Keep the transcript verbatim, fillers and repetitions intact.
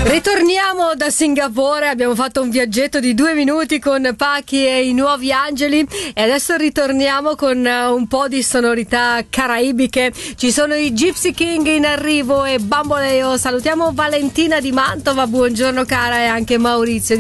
Ritorniamo da Singapore, abbiamo fatto un viaggetto di due minuti con Pachi e i Nuovi Angeli e adesso ritorniamo con un po' di sonorità caraibiche. Ci sono i Gypsy King in arrivo e Bamboleo. Salutiamo Valentina di Mantova, buongiorno cara, e anche Maurizio